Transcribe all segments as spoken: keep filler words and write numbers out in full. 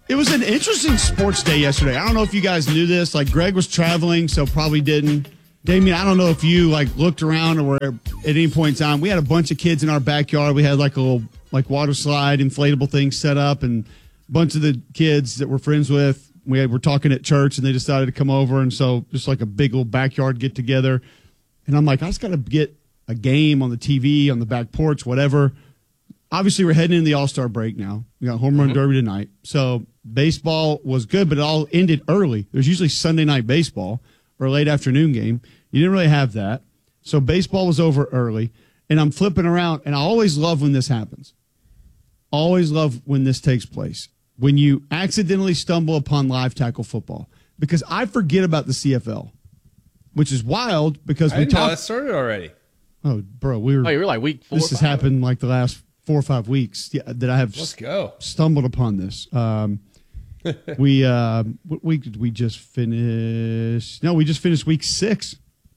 It was an interesting sports day yesterday. I don't know if you guys knew this. Like, Greg was traveling, so probably didn't. Damien, I don't know if you, like, looked around or were at any point in time. We had a bunch of kids in our backyard. We had, like, a little, like, water slide, inflatable thing set up, and a bunch of the kids that we're friends with, we had, were talking at church, and they decided to come over, and so just, like, a big little backyard get-together. And I'm like, I just got to get a game on the T V, on the back porch, whatever. Obviously, we're heading into the All-Star break now. We got Home Run mm-hmm. Derby tonight. So baseball was good, but it all ended early. There's usually Sunday night baseball or a late afternoon game. You didn't really have that. So baseball was over early. And I'm flipping around, and I always love when this happens. Always love when this takes place. When you accidentally stumble upon live tackle football. Because I forget about the C F L, which is wild because I we didn't know talked. that started already. Oh, bro, we were. Oh, you were like week four. This has happened like the last four or five weeks yeah, that I have Let's go. stumbled upon this. Um, we uh, what week did we just finish? No, we just finished week six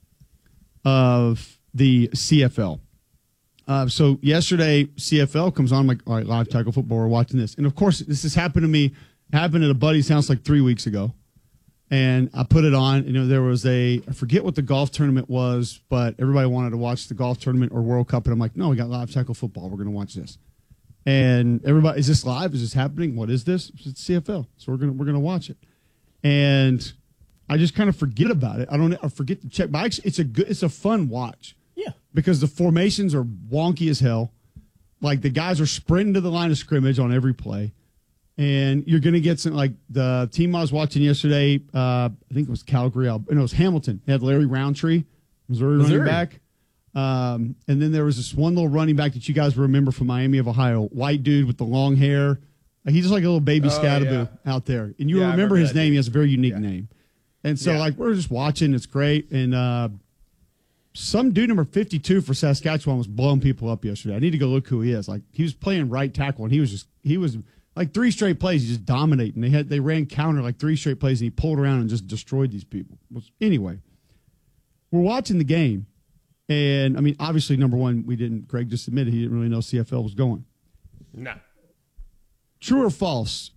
of the C F L. Uh, so yesterday, C F L comes on. I'm like, all right, live tackle football. We're watching this, and of course, this has happened to me. Happened at a buddy's house like three weeks ago, and I put it on. You know, there was a I forget what the golf tournament was, but everybody wanted to watch the golf tournament or World Cup, and I'm like, no, we got live tackle football. We're going to watch this. And everybody, is this live? Is this happening? What is this? It's C F L, so we're gonna we're gonna watch it. And I just kind of forget about it. I don't. I forget to check. But actually, it's a good. It's a fun watch. Yeah. Because the formations are wonky as hell. Like, the guys are sprinting to the line of scrimmage on every play, and you're gonna get some. Like, the team I was watching yesterday, uh, I think it was Calgary. No, it was Hamilton. They had Larry Roundtree, Missouri, Missouri. running back. Um, and then there was this one little running back that you guys remember from Miami of Ohio, white dude with the long hair. He's just like a little baby oh, Scatteroo yeah. out there. And you yeah, remember, remember his name. Dude. He has a very unique yeah. name. And so, yeah. like, we're just watching. It's great. And uh, some dude number fifty-two for Saskatchewan was blowing people up yesterday. I need to go look who he is. Like, he was playing right tackle, and he was just – he was like three straight plays. He just dominating. They had they ran counter like three straight plays, and he pulled around and just destroyed these people. Anyway, we're watching the game. And, I mean, obviously, number one, we didn't – Greg just admitted he didn't really know C F L was going. No. True or false,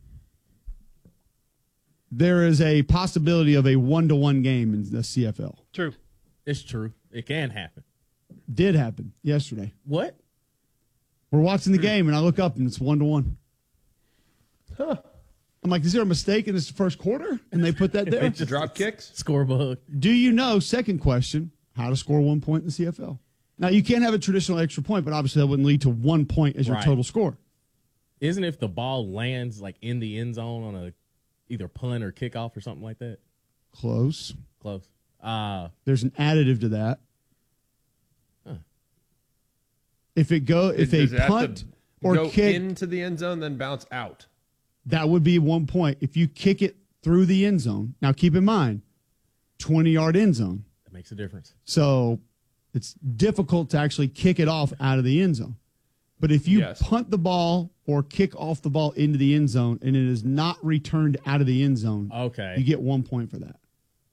there is a possibility of a one-to-one game in the C F L. True. It's true. It can happen. Did happen yesterday. What? We're watching the game, and I look up, and it's one-to-one. Huh. I'm like, is there a mistake in this first quarter? And they put that there? Just drop kicks? Scorebook. Do you know, second question, how to score one point in the C F L? Now, you can't have a traditional extra point, but obviously that wouldn't lead to one point as your right. total score. Isn't if the ball lands like in the end zone on a either punt or kickoff or something like that? Close. Close. Uh, There's an additive to that. Huh. If it go, if Does a punt or go kick into the end zone, then bounce out, that would be one point. If you kick it through the end zone, now keep in mind, twenty-yard end zone. That makes a difference. So it's difficult to actually kick it off out of the end zone. But if you yes. punt the ball or kick off the ball into the end zone and it is not returned out of the end zone, okay, you get one point for that.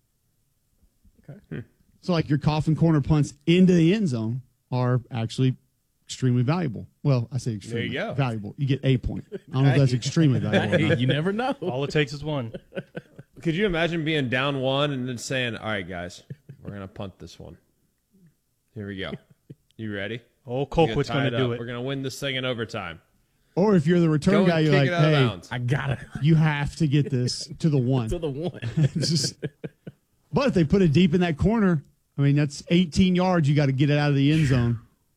Okay. Hmm. So, like, your coffin corner punts into the end zone are actually extremely valuable. Well, I say extremely there you go. valuable. You get a point. I don't know if that's extremely valuable. Hey, you never know. All it takes is one. Could you imagine being down one and then saying, all right, guys, we're going to punt this one. Here we go. You ready? Oh, Colquitt's going to do it. We're going to win this thing in overtime. Or if you're the return Go guy, you're like, hey, I got it. You have to get this to the one. to the one. Just, but if they put it deep in that corner, I mean, that's eighteen yards. You got to get it out of the end zone.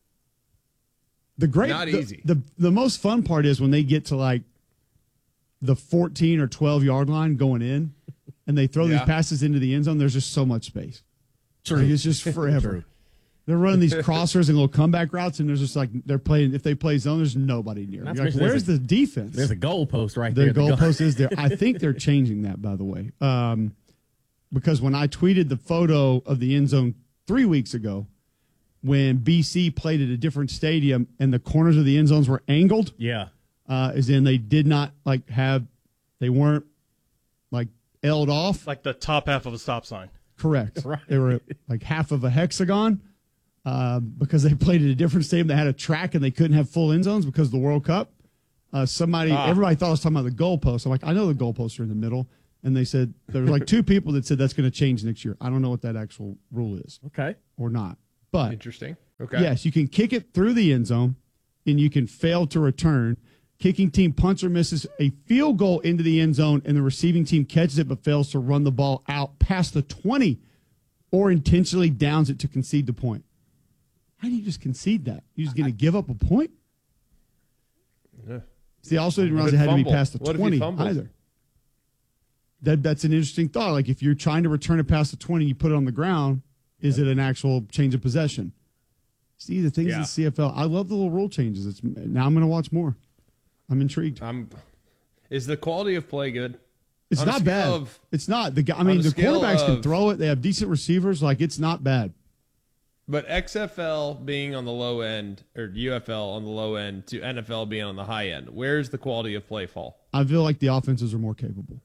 The great, Not the, easy. The, the most fun part is when they get to like the fourteen or twelve yard line going in, and they throw yeah. these passes into the end zone. There's just so much space. True. Like, it's just forever. True. They're running these crossers and little comeback routes, and there's just like they're playing. If they play zone, there's nobody near. You're like, where's a, the defense? There's a goalpost right the there. The goalpost is there. I think they're changing that, by the way, um, because when I tweeted the photo of the end zone three weeks ago, when B C played at a different stadium and the corners of the end zones were angled, yeah, uh, as in they did not like have, they weren't like L'd off, like the top half of a stop sign. Correct. Right. They were like half of a hexagon. Uh, because they played at a different stadium that had a track and they couldn't have full end zones because of the World Cup. uh, somebody, Ah. everybody thought I was talking about the goalposts. I'm like, I know the goalposts are in the middle. And they said, there were like two people that said that's going to change next year. I don't know what that actual rule is Okay. or not. But Interesting. Okay. yes, you can kick it through the end zone and you can fail to return. Kicking team punts or misses a field goal into the end zone and the receiving team catches it but fails to run the ball out past the twenty or intentionally downs it to concede the point. How do you just concede that? You're just going to give up a point? Yeah. See, I also didn't What realize if it had to be fumble? past the What if he twenty fumbles? either. That that's an interesting thought. Like if you're trying to return it past the twenty, you put it on the ground. Is it an actual change of possession? See the things Yeah. in the C F L. I love the little rule changes. It's now I'm going to watch more. I'm intrigued. I'm. Is the quality of play good? It's On a not scale bad. of- it's not the guy. I on mean, a the scale quarterbacks can of- throw it. They have decent receivers. Like it's not bad. But X F L being on the low end, or U F L on the low end, to N F L being on the high end, where's the quality of play fall? I feel like the offenses are more capable.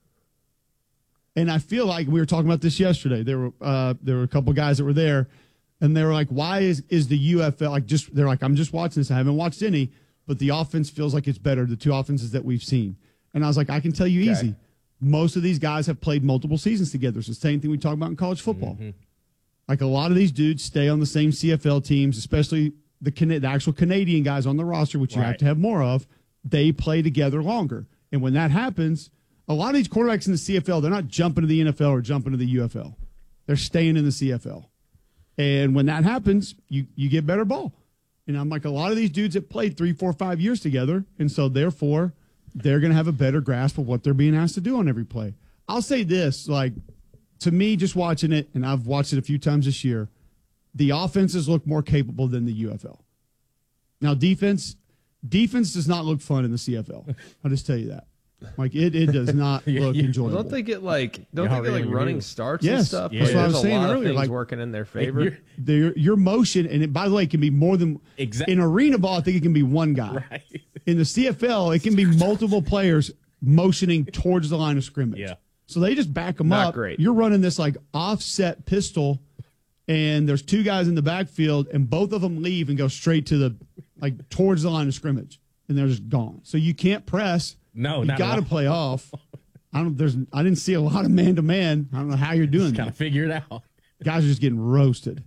And I feel like we were talking about this yesterday. There were uh, there were a couple guys that were there, and they were like, "Why is is the U F L like just?" They're like, "I'm just watching this. I haven't watched any, but the offense feels like it's better. The two offenses that we've seen." And I was like, "I can tell you Okay. easy. Most of these guys have played multiple seasons together. It's the same thing we talk about in college football. Like a lot of these dudes stay on the same C F L teams, especially the Cana- the actual Canadian guys on the roster, which you have Right. to have more of. They play together longer, and when that happens, a lot of these quarterbacks in the C F L, they're not jumping to the N F L or jumping to the U F L. They're staying in the C F L. And when that happens, you you get better ball. And I'm like, a lot of these dudes have played three, four, five years together, and so therefore they're going to have a better grasp of what they're being asked to do on every play. I'll say this, like, to me, just watching it, and I've watched it a few times this year, the offenses look more capable than the U F L. Now, defense, defense does not look fun in the C F L. I'll just tell you that. Like, it, it does not Yeah, look yeah. enjoyable. Don't they get like? Don't Yeah, they get like really, running really. starts and Yes, stuff? that's Like, what I was there's a saying lot of earlier, things like- working in their favor. You're- Their, your motion, and it, by the way, it can be more than Exact- in arena ball. I think it can be one guy. Right. In the C F L, it can be multiple players motioning towards the line of scrimmage. Yeah. So they just back them Not up. great. You're running this like offset pistol, and there's two guys in the backfield, and both of them leave and go straight to the like towards the line of scrimmage, and they're just gone. So you can't press. No, you not at got to all. play off. I don't. There's. I didn't see a lot of man to man. I don't know how you're doing Kind that. of figure it out. Guys are just getting roasted.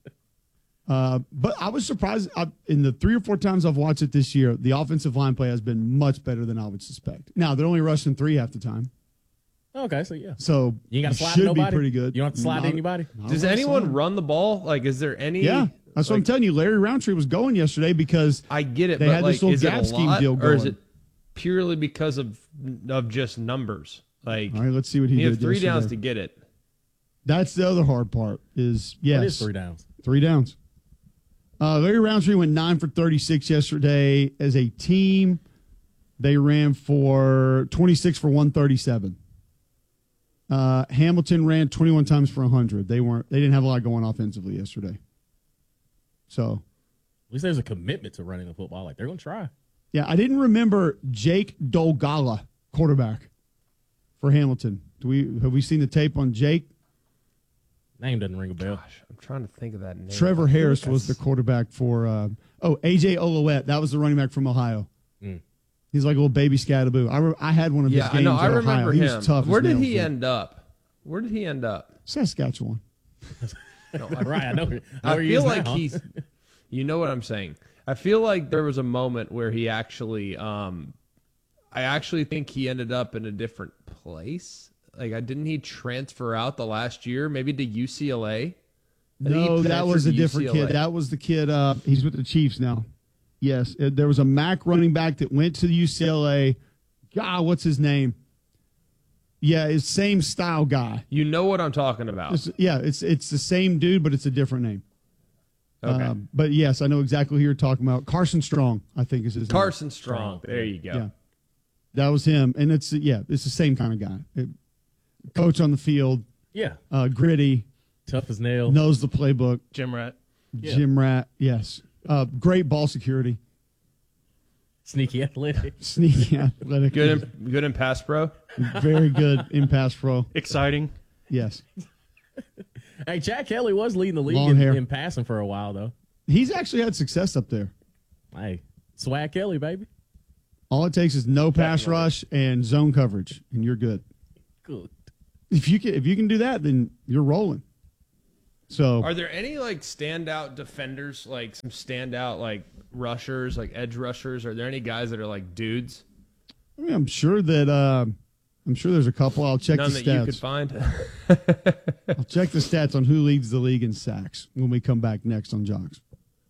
Uh, but I was surprised I, in the three or four times I've watched it this year. The offensive line play has been much better than I would suspect. Now they're only rushing three half the time, Okay, so yeah. so You ain't got to it slide should to nobody? be pretty good. You don't have to slide to Not- anybody? not Does really anyone slide. run the ball? Like, is there any? Yeah, that's what I'm like, telling you. Larry Roundtree was going yesterday because I get it, They but had like, this little is it gap a scheme lot, deal or is going. it purely because of of just numbers? Like, all right, let's see what he you did. have three yesterday. downs to get it. That's the other hard part. Is yes, It is three downs. Three downs. Uh, Larry Roundtree went nine for thirty-six yesterday as a team. They ran for twenty-six for one thirty-seven. Uh, Hamilton ran twenty-one times for one hundred. They weren't. They didn't have a lot going offensively yesterday. So, At least there's a commitment to running the football. Like, they're going to try. yeah, I didn't remember Jake Dolgala, quarterback for Hamilton. Do we have we seen the tape on Jake? Name doesn't ring a bell. Gosh, I'm trying to think of that name. Trevor Harris was the quarterback for. Uh, oh, A J Oloette. That was the running back from Ohio. Mm. He's like a little baby scattaboo. I, re- I had one of his Yeah, I games know. I at remember Ohio. He him. was tough. as Where did nails, he man. end up? Where did he end up? Saskatchewan. No, I, Right, I know. I, know I where he feel is like now. he's. You know what I'm saying? I feel like there was a moment where he actually. Um, I actually think he ended up in a different place. Like, I didn't he transfer out the last year, maybe to U C L A? I think he No, that transferred was a to different U C L A. kid. That was the kid. Uh, he's with the Chiefs now. Yes, uh, there was a Mac running back that went to the U C L A. God, what's his name? Yeah, it's same style guy. You know what I'm talking about. It's, yeah, it's it's the same dude, but it's a different name. Okay. Um, but yes, I know exactly who you're talking about. Carson Strong, I think is his name. Carson Strong. There you go. Yeah, that was him, and it's yeah, it's the same kind of guy. It- coach on the field, Yeah. uh, gritty, Tough as nails. knows the playbook. Jim Rat. Yeah. Jim Rat, yes, uh, great ball security, Sneaky athletic. sneaky athletic, Good in, good in pass pro. very good in pass pro. Exciting. Yes, Hey, Jack Kelly was leading the league Long in, hair. in passing for a while, though. he's actually had success up there. Hey, Swag Kelly, baby. All it takes is no pass Definitely. rush and zone coverage, and you're good. Good. If you can, if you can do that, then you're rolling. So, Are there any like standout defenders, like some standout like rushers, like edge rushers? Are there any guys that are like dudes? I mean, I'm sure that uh, I'm sure there's a couple. I'll check None the that stats. you could find. I'll check the stats on who leads the league in sacks when we come back next on Jocks.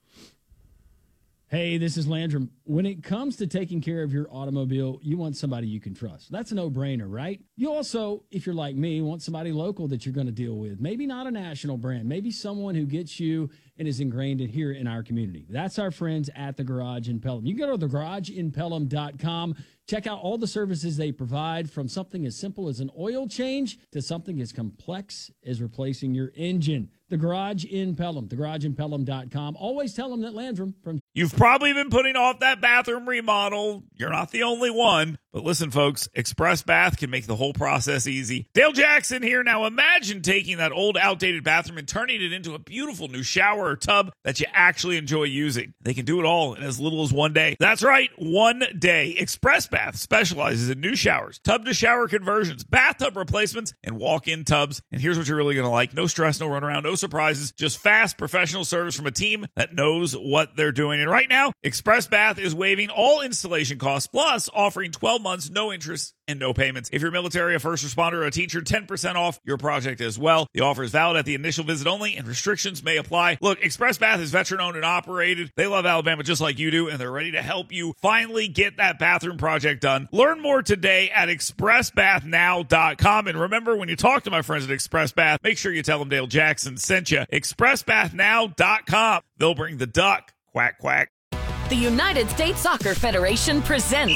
Hey, this is Landrum. When it comes to taking care of your automobile, you want somebody you can trust. That's a no-brainer, right? You also, if you're like me, want somebody local that you're going to deal with. Maybe not a national brand. Maybe someone who gets you and is ingrained in here in our community. That's our friends at The Garage in Pelham. You can go to the garage in pelham dot com. Check out all the services they provide, from something as simple as an oil change to something as complex as replacing your engine. The Garage in Pelham, the garage in pelham dot com. Always tell them that Landrum from You've probably been putting off that bathroom remodel. You're not the only one. But listen, folks, Express Bath can make the whole process easy. Dale Jackson here. Now imagine taking that old, outdated bathroom and turning it into a beautiful new shower or tub that you actually enjoy using. They can do it all in as little as one day. That's right, one day. Express Bath specializes in new showers, tub-to-shower conversions, bathtub replacements, and walk-in tubs. And here's what you're really going to like. No stress, no runaround, no surprises, just fast professional service from a team that knows what they're doing. And right now, Express Bath is waiving all installation costs, plus offering twelve months, no interest, and no payments. If you're military, a first responder, or a teacher, ten percent off your project as well. The offer is valid at the initial visit only, and restrictions may apply. Look, Express Bath is veteran-owned and operated. They love Alabama just like you do, and they're ready to help you finally get that bathroom project done. Learn more today at express bath now dot com. And remember, when you talk to my friends at Express Bath, make sure you tell them Dale Jackson sent you. express bath now dot com. They'll bring the duck. Quack, quack. The United States Soccer Federation presents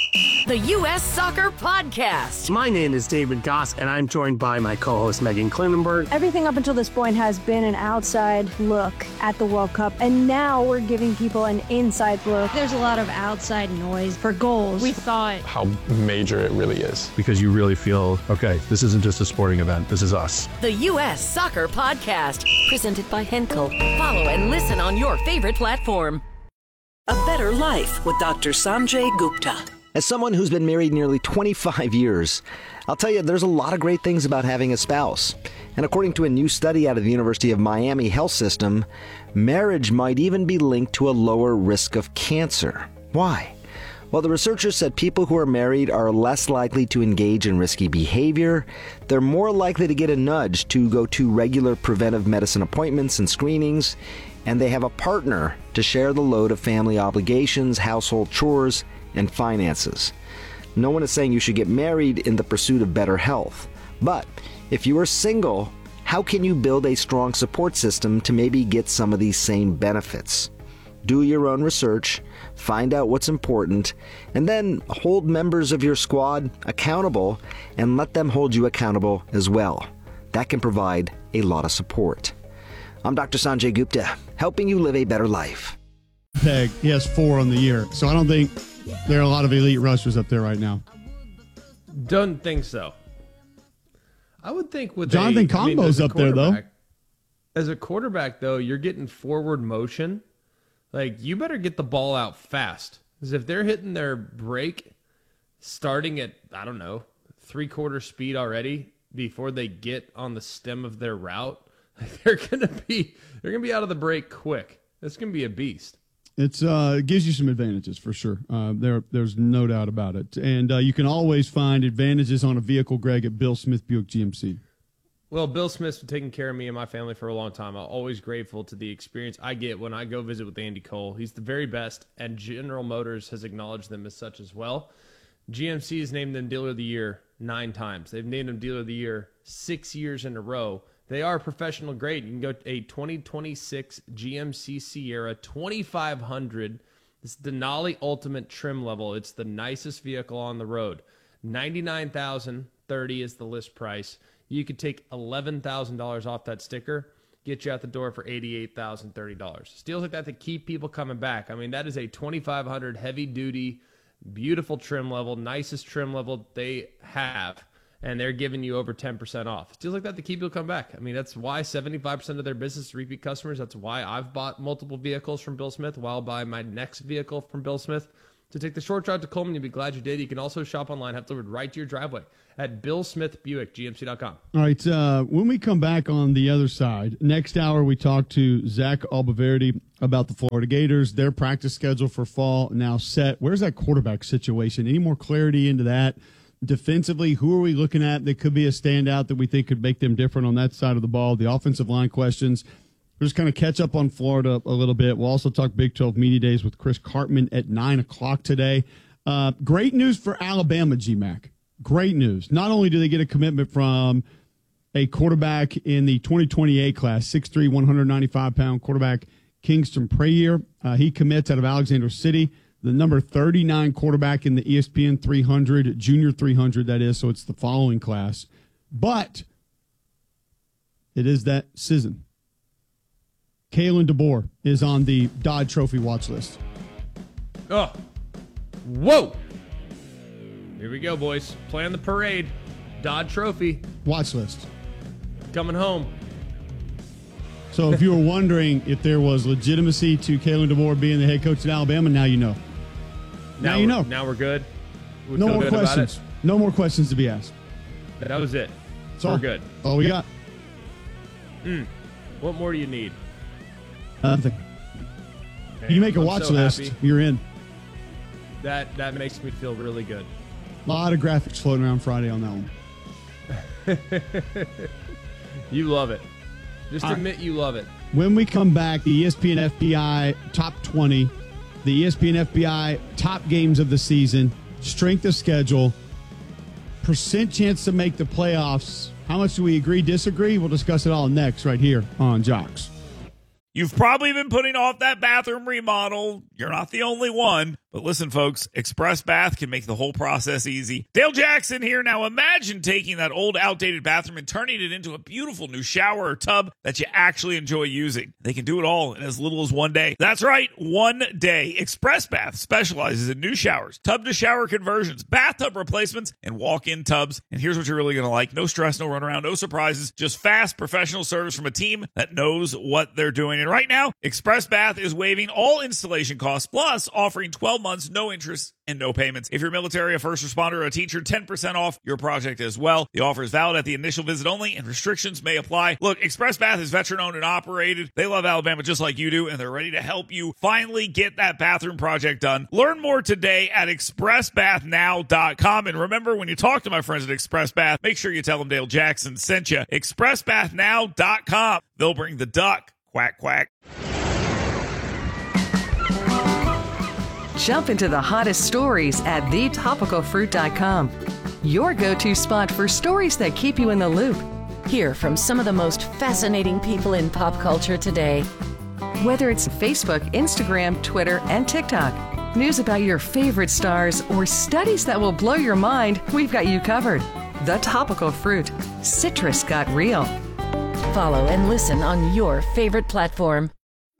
the U S Soccer Podcast. My name is David Goss, and I'm joined by my co-host Megan Klinenberg. Everything up until this point has been an outside look at the World Cup, and now we're giving people an inside look. There's a lot of outside noise for goals. We thought how major it really is, because you really feel, okay, this isn't just a sporting event, this is us. The U S Soccer Podcast, presented by Henkel. Follow and listen on your favorite platform. A Better Life with Doctor Sanjay Gupta. As someone who's been married nearly twenty-five years, I'll tell you, there's a lot of great things about having a spouse. And according to a new study out of the University of Miami Health System, marriage might even be linked to a lower risk of cancer. Why? Well, the researchers said people who are married are less likely to engage in risky behavior. They're more likely to get a nudge to go to regular preventive medicine appointments and screenings. And they have a partner to share the load of family obligations, household chores, and finances. No one is saying you should get married in the pursuit of better health. But if you are single, how can you build a strong support system to maybe get some of these same benefits? Do your own research, find out what's important, and then hold members of your squad accountable and let them hold you accountable as well. That can provide a lot of support. I'm Doctor Sanjay Gupta, helping you live a better life. Peg, he has four on the year, so I don't think there are a lot of elite rushers up there right now. Don't think so. I would think with Jonathan a, Combo's I mean, up there, though. As a quarterback, though, you're getting forward motion. Like, you better get the ball out fast. Because if they're hitting their break starting at, I don't know, three-quarter speed already before they get on the stem of their route, they're gonna be they're gonna be out of the break quick. It's gonna be a beast. It's uh, it gives you some advantages for sure. Uh, there, there's no doubt about it. And uh, you can always find advantages on a vehicle, Greg, at Bill Smith Buick G M C. Well, Bill Smith's been taking care of me and my family for a long time. I'm always grateful to the experience I get when I go visit with Andy Cole. He's the very best, and General Motors has acknowledged them as such as well. G M C has named them Dealer of the Year nine times. They've named them Dealer of the Year six years in a row. They are professional grade. You can go to a twenty twenty-six G M C Sierra twenty-five hundred. This is Denali Ultimate trim level. It's the nicest vehicle on the road. ninety-nine thousand thirty is the list price. You could take eleven thousand dollars off that sticker, get you out the door for eighty-eight thousand thirty dollars. Deals like that to keep people coming back. I mean, that is a twenty-five hundred heavy duty, beautiful trim level, nicest trim level they have. And they're giving you over ten percent off. Deals like that to keep people come back. I mean, that's why seventy-five percent of their business is repeat customers. That's why I've bought multiple vehicles from Bill Smith. While I'll buy my next vehicle from Bill Smith. So take the short drive to Coleman. You'll be glad you did. You can also shop online, have delivered right to your driveway at Bill Smith Buick G M C dot com. All right, uh, when we come back on the other side, next hour we talk to Zach Albaverdi about the Florida Gators, their practice schedule for fall now set. Where's that quarterback situation? Any more clarity into that? Defensively, who are we looking at that could be a standout that we think could make them different on that side of the ball? The offensive line questions. We'll just kind of catch up on Florida a little bit. We'll also talk Big twelve Media Days with Chris Cartman at nine o'clock today. Uh, great news for Alabama, G-Mac. Great news. Not only do they get a commitment from a quarterback in the twenty twenty-eight class, six three, one hundred ninety-five pound quarterback, Kingston Prayer. Uh, he commits out of Alexander City. The number thirty-nine quarterback in the E S P N three hundred, junior three hundred, that is, so it's the following class. But it is that season. Kalen DeBoer is on the Dodd Trophy watch list. Oh, whoa. Here we go, boys. Playing the parade. Dodd Trophy. Watch list. Coming home. So if you were wondering if there was legitimacy to Kalen DeBoer being the head coach at Alabama, now you know. Now, now you know. Now we're good. We no feel more good questions. About it. No more questions to be asked. That was it. That's we're all. good. All we got. Mm. What more do you need? Nothing. You can make a I'm watch so list. happy. You're in. That that makes me feel really good. A lot of graphics floating around Friday on that one. You love it. Just All admit right. you love it. When we come back, the E S P N F B I top twenty, the E S P N F B I top games of the season, strength of schedule, percent chance to make the playoffs. How much do we agree, disagree? We'll discuss it all next right here on Jocks. You've probably been putting off that bathroom remodel. You're not the only one. But listen, folks, Express Bath can make the whole process easy. Dale Jackson here. Now imagine taking that old, outdated bathroom and turning it into a beautiful new shower or tub that you actually enjoy using. They can do it all in as little as one day. That's right, one day. Express Bath specializes in new showers, tub-to-shower conversions, bathtub replacements, and walk-in tubs. And here's what you're really going to like. No stress, no runaround, no surprises, just fast professional service from a team that knows what they're doing. And right now, Express Bath is waiving all installation costs, plus offering twelve months, no interest, and no payments. If you're military, a first responder, or a teacher, ten percent off your project as well. The offer is valid at the initial visit only, and restrictions may apply. Look, Express Bath is veteran-owned and operated. They love Alabama just like you do, and they're ready to help you finally get that bathroom project done. Learn more today at express bath now dot com. And remember, when you talk to my friends at Express Bath, make sure you tell them Dale Jackson sent you. express bath now dot com. They'll bring the duck. Quack, quack. Jump into the hottest stories at the topical fruit dot com. Your go-to spot for stories that keep you in the loop. Hear from some of the most fascinating people in pop culture today. Whether it's Facebook, Instagram, Twitter, and TikTok, news about your favorite stars, or studies that will blow your mind, we've got you covered. The Topical Fruit. Citrus got real. Follow and listen on your favorite platform.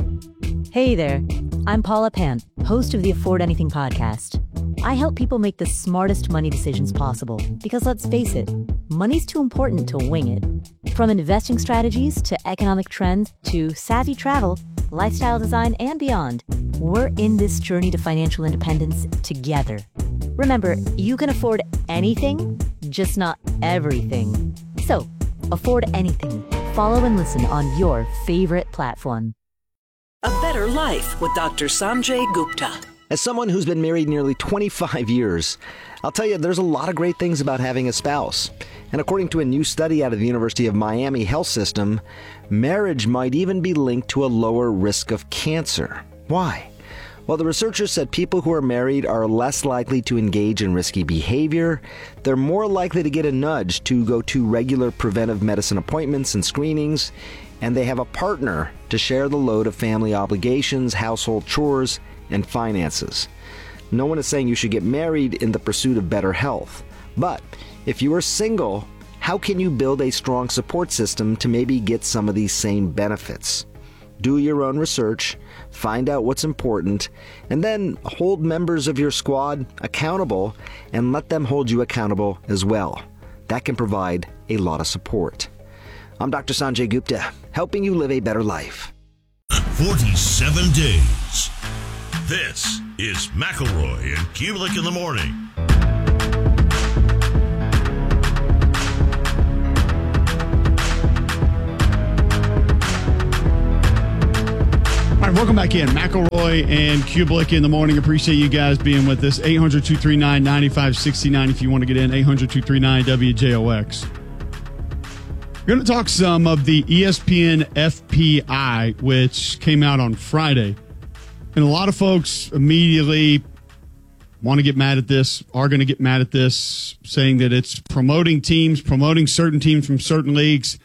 Hey there, I'm Paula Pant, host of the Afford Anything podcast. I help people make the smartest money decisions possible because, let's face it, money's too important to wing it. From investing strategies to economic trends to savvy travel, lifestyle design, and beyond, we're in this journey to financial independence together. Remember, you can afford anything, just not everything. So, afford anything. Follow and listen on your favorite platform. A Better Life with Doctor Sanjay Gupta. As someone who's been married nearly twenty-five years, I'll tell you there's a lot of great things about having a spouse. And according to a new study out of the University of Miami Health System, marriage might even be linked to a lower risk of cancer. Why? Well, the researchers said people who are married are less likely to engage in risky behavior, they're more likely to get a nudge to go to regular preventive medicine appointments and screenings, and they have a partner to share the load of family obligations, household chores, and finances. No one is saying you should get married in the pursuit of better health. But if you are single, how can you build a strong support system to maybe get some of these same benefits? Do your own research, find out what's important, and then hold members of your squad accountable and let them hold you accountable as well. That can provide a lot of support. I'm Doctor Sanjay Gupta, helping you live a better life. forty-seven days. This It's McElroy and Kubelik in the morning. All right, welcome back in. McElroy and Kubelik in the morning. Appreciate you guys being with us. eight hundred, two three nine, nine five six nine if you want to get in. eight hundred, two three nine, W J O X. We're going to talk some of the E S P N F P I, which came out on Friday. And a lot of folks immediately want to get mad at this, are going to get mad at this, saying that it's promoting teams, promoting certain teams from certain leagues.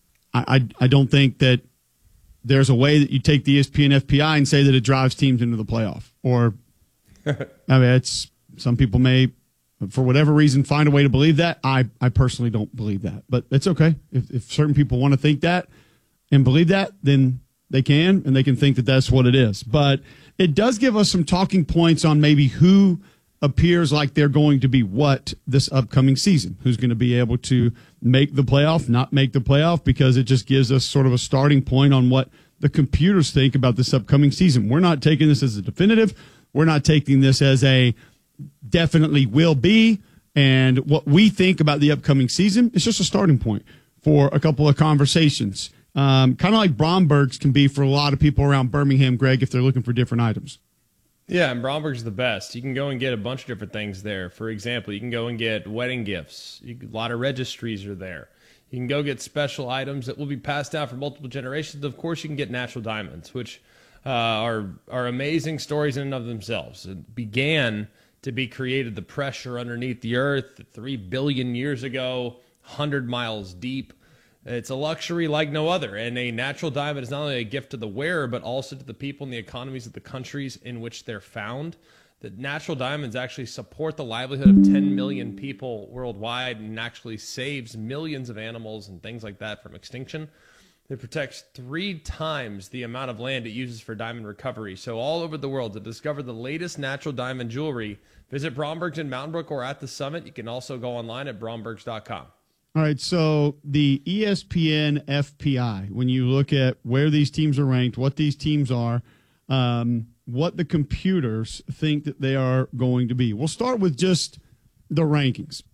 I, I, I don't think that there's a way that you take the E S P N F P I and say that it drives teams into the playoff. Or, I mean, it's some people may, for whatever reason, find a way to believe that. I, I personally don't believe that. But it's okay. If, if certain people want to think that and believe that, then they can, and they can think that that's what it is. But it does give us some talking points on maybe who appears like they're going to be what this upcoming season, who's going to be able to make the playoff, not make the playoff, because it just gives us sort of a starting point on what the computers think about this upcoming season. We're not taking this as a definitive. We're not taking this as a definitely will be. And what we think about the upcoming season is just a starting point for a couple of conversations. Um, kind of like Bromberg's can be for a lot of people around Birmingham, Greg, if they're looking for different items. Yeah, and Bromberg's the best. You can go and get a bunch of different things there. For example, you can go and get wedding gifts. You can, a lot of registries are there. You can go get special items that will be passed down for multiple generations. Of course, you can get natural diamonds, which uh, are are amazing stories in and of themselves. It began to be created, the pressure underneath the earth, three billion years ago, one hundred miles deep. It's a luxury like no other, and a natural diamond is not only a gift to the wearer, but also to the people and the economies of the countries in which they're found. The natural diamonds actually support the livelihood of ten million people worldwide and actually saves millions of animals and things like that from extinction. It protects three times the amount of land it uses for diamond recovery. So all over the world, to discover the latest natural diamond jewelry, visit Bromberg's in Mountain Brook or at the Summit. You can also go online at brombergs dot com. All right, so the E S P N F P I, when you look at where these teams are ranked, what these teams are, um, what the computers think that they are going to be. We'll start with just the rankings.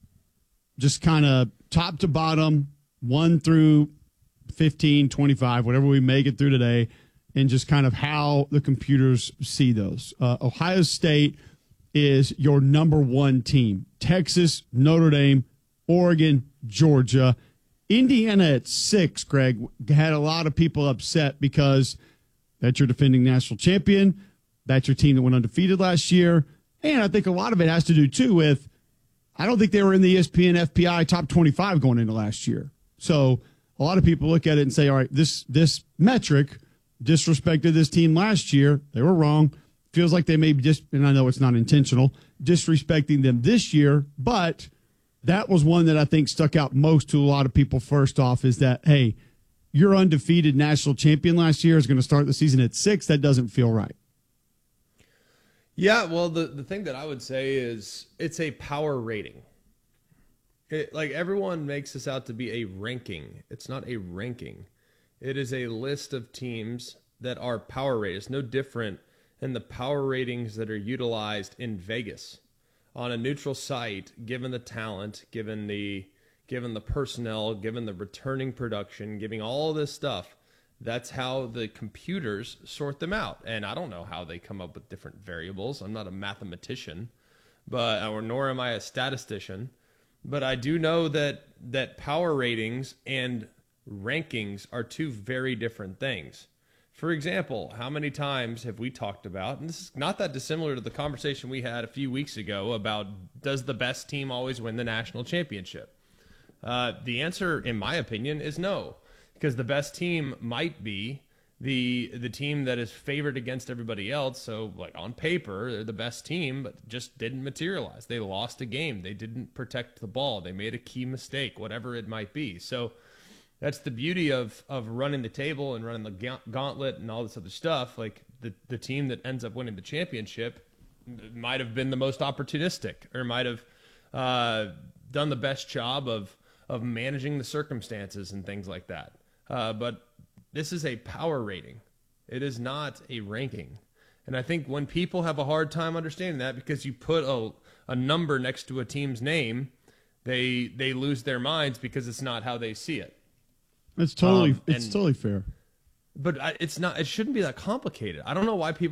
Just kind of top to bottom, one through fifteen, twenty-five, whatever we make it through today, and just kind of how the computers see those. Uh, Ohio State is your number one team. Texas, Notre Dame, Oregon, Georgia. Indiana at six, Greg, had a lot of people upset because that's your defending national champion. That's your team that went undefeated last year. And I think a lot of it has to do, too, with I don't think they were in the E S P N F P I top twenty-five going into last year. So a lot of people look at it and say, all right, this this metric disrespected this team last year. They were wrong. Feels like they may be just, and I know it's not intentional, disrespecting them this year, but that was one that I think stuck out most to a lot of people. First off is that, hey, your undefeated national champion last year is going to start the season at six. That doesn't feel right. Yeah, well, the, the thing that I would say is it's a power rating. It, like everyone makes this out to be a ranking. It's not a ranking. It is a list of teams that are power rated. It's no different than the power ratings that are utilized in Vegas on a neutral site, given the talent, given the given the personnel, given the returning production, giving all this stuff. That's how the computers sort them out. And I don't know how they come up with different variables. I'm not a mathematician, but or nor am I a statistician. But I do know that that power ratings and rankings are two very different things. For example, how many times have we talked about, and this is not that dissimilar to the conversation we had a few weeks ago about does the best team always win the national championship? Uh, the answer, in my opinion, is no, because the best team might be the the team that is favored against everybody else. So, like on paper, they're the best team, but just didn't materialize. They lost a game. They didn't protect the ball. They made a key mistake, whatever it might be. So that's the beauty of of running the table and running the gauntlet and all this other stuff. Like the, the team that ends up winning the championship might have been the most opportunistic or might have uh, done the best job of of managing the circumstances and things like that. Uh, but this is a power rating. It is not a ranking. And I think when people have a hard time understanding that because you put a, a number next to a team's name, they they lose their minds because it's not how they see it. It's totally Um, it's and- totally fair. But I, it's not. It shouldn't be that complicated. I don't know why people